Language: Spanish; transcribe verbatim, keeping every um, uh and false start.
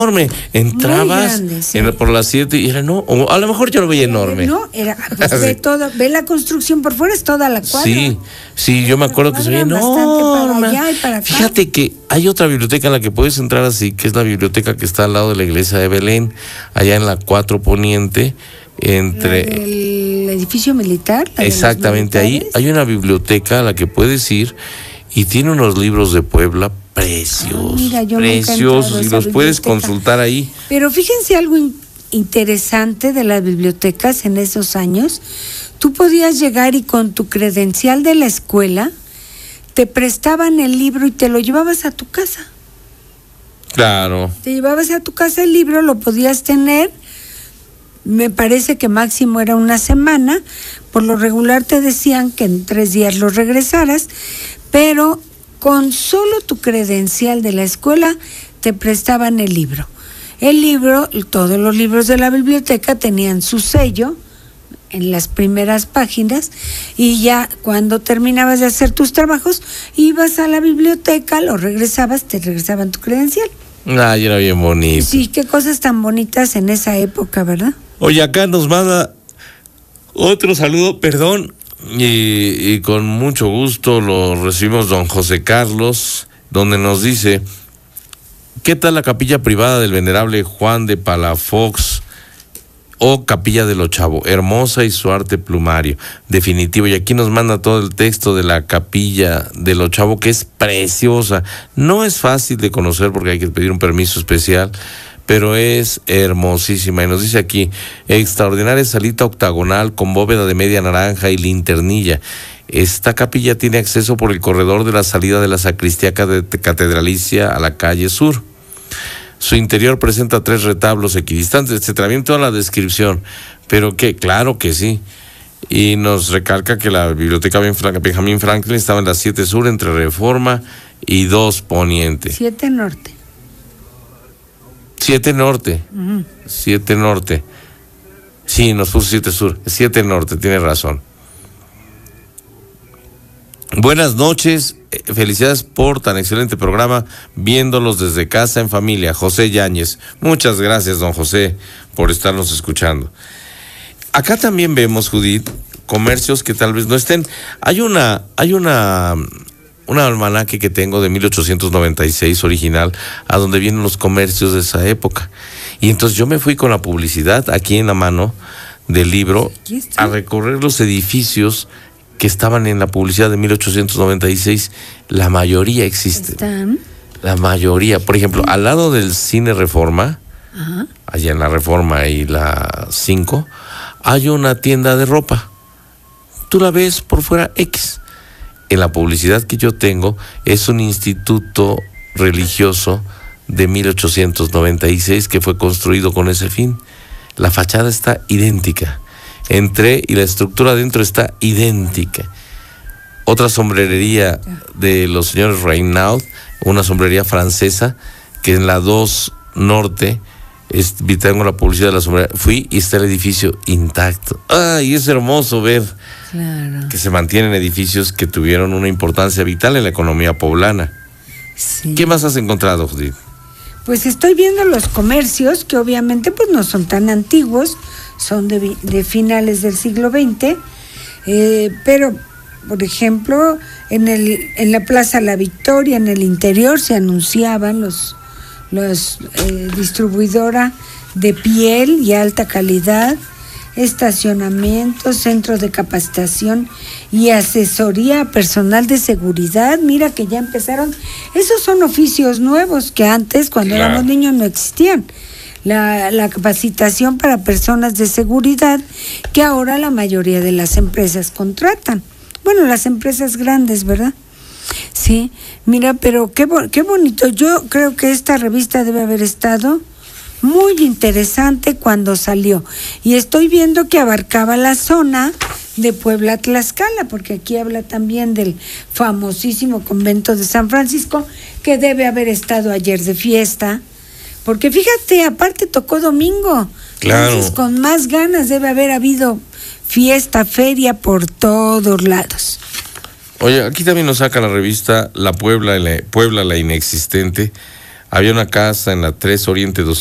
enorme. Entrabas grande, sí. en, por las siete y era, no, o a lo mejor yo lo veía enorme. No, era, pues ve, todo, ve la construcción por fuera, es toda la cuadra. Sí, sí, yo me acuerdo que se veía enorme. Para allá y para acá. Fíjate que hay otra biblioteca en la que puedes entrar así, que es la biblioteca que está al lado de la iglesia de Belén, allá en la cuatro Poniente, entre... ¿El edificio militar? Exactamente, ahí hay una biblioteca a la que puedes ir y tiene unos libros de Puebla preciosos, ah, mira, preciosos, y los puedes consultar ahí. Pero fíjense algo in- interesante de las bibliotecas en esos años. Tú podías llegar y con tu credencial de la escuela te prestaban el libro y te lo llevabas a tu casa. Claro. Te llevabas a tu casa el libro, lo podías tener, me parece que máximo era una semana, por lo regular te decían que en tres días lo regresaras, pero con solo tu credencial de la escuela te prestaban el libro. El libro, todos los libros de la biblioteca tenían su sello en las primeras páginas y ya cuando terminabas de hacer tus trabajos, ibas a la biblioteca, lo regresabas, te regresaban tu credencial. Ay, era bien bonito. Sí, qué cosas tan bonitas en esa época, ¿verdad? Oye, acá nos manda otro saludo, perdón, y, y con mucho gusto lo recibimos don José Carlos, donde nos dice, ¿qué tal la capilla privada del venerable Juan de Palafox o Capilla de los Chavo? Hermosa y su arte plumario, definitivo. Y aquí nos manda todo el texto de la Capilla de los Chavo, que es preciosa. No es fácil de conocer porque hay que pedir un permiso especial, pero es hermosísima. Y nos dice aquí, extraordinaria salita octagonal con bóveda de media naranja y linternilla. Esta capilla tiene acceso por el corredor de la salida de la sacristía catedralicia a la calle sur. Su interior presenta tres retablos equidistantes, etcétera. Bien toda la descripción, pero que claro que sí. Y nos recalca que la biblioteca Benjamín Franklin estaba en la siete sur, entre Reforma y dos Poniente. siete norte. siete norte. Uh-huh. siete norte. Sí, nos puso siete sur. siete norte, tiene razón. Buenas noches, felicidades por tan excelente programa, viéndolos desde casa en familia. José Yáñez, muchas gracias, don José, por estarnos escuchando. Acá también vemos, Judith, comercios que tal vez no estén. Hay una, hay una, una almanaque que tengo de mil ochocientos noventa y seis original, a donde vienen los comercios de esa época. Y entonces yo me fui con la publicidad aquí en la mano del libro a recorrer los edificios que estaban en la publicidad de mil ochocientos noventa y seis, la mayoría existen. ¿Están? La mayoría. Por ejemplo, al lado del Cine Reforma, ajá, allá en la Reforma y la cinco, hay una tienda de ropa. Tú la ves por fuera X. En la publicidad que yo tengo es un instituto religioso de mil ochocientos noventa y seis que fue construido con ese fin. La fachada está idéntica. Entré y la estructura adentro está idéntica. Otra sombrerería de los señores Reynaud, una sombrería francesa, que en la dos norte, es, tengo la publicidad de la sombrería, fui y está el edificio intacto. ¡Ay, es hermoso ver! Claro. Que se mantienen edificios que tuvieron una importancia vital en la economía poblana. Sí. ¿Qué más has encontrado, Judith? Pues estoy viendo los comercios, que obviamente pues no son tan antiguos, son de, de finales del siglo veinte, eh, pero, por ejemplo, en el en la Plaza La Victoria, en el interior, se anunciaban los, los eh, distribuidora de piel y alta calidad, estacionamientos, centros de capacitación y asesoría personal de seguridad. Mira que ya empezaron, esos son oficios nuevos que antes, cuando claro. éramos niños, no existían. La, la capacitación para personas de seguridad que ahora la mayoría de las empresas contratan. Bueno, las empresas grandes, ¿verdad? Sí, mira, pero qué, qué bonito. Yo creo que esta revista debe haber estado muy interesante cuando salió. Y estoy viendo que abarcaba la zona de Puebla-Tlaxcala, porque aquí habla también del famosísimo convento de San Francisco, que debe haber estado ayer de fiesta. Porque fíjate, aparte tocó domingo. Claro. Entonces, con más ganas debe haber habido fiesta, feria por todos lados. Oye, aquí también nos saca la revista La Puebla, la Puebla la Inexistente. había una casa en la tres Oriente